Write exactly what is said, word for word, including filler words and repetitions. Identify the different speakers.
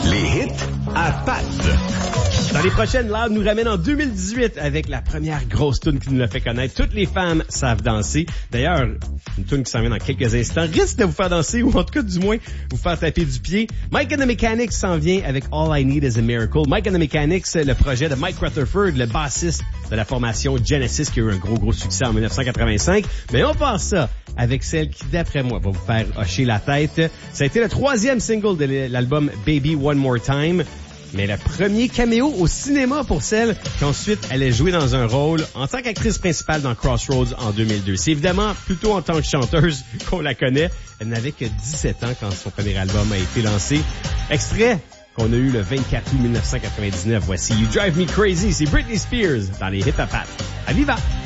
Speaker 1: Les hits à Pat.
Speaker 2: Dans les prochaines, Loud nous ramène en deux mille dix-huit avec la première grosse tune qui nous l'a fait connaître. Toutes les femmes savent danser. D'ailleurs, une tune qui s'en vient dans quelques instants risque de vous faire danser ou en tout cas du moins vous faire taper du pied. Mike and the Mechanics s'en vient avec All I Need Is a Miracle. Mike and the Mechanics, le projet de Mike Rutherford, le bassiste de la formation Genesis qui a eu un gros gros succès en dix-neuf cent quatre-vingt-cinq. Mais on passe ça avec celle qui, d'après moi, va vous faire hocher la tête. Ça a été le troisième single de l'album Baby One More Time. Mais le premier caméo au cinéma pour celle qui ensuite allait jouer dans un rôle en tant qu'actrice principale dans Crossroads en deux mille deux. C'est évidemment plutôt en tant que chanteuse qu'on la connaît. Elle n'avait que dix-sept ans quand son premier album a été lancé. Extrait qu'on a eu le vingt-quatre août dix-neuf cent quatre-vingt-dix-neuf. Voici You Drive Me Crazy. C'est Britney Spears dans les hits à Pat. À Viva!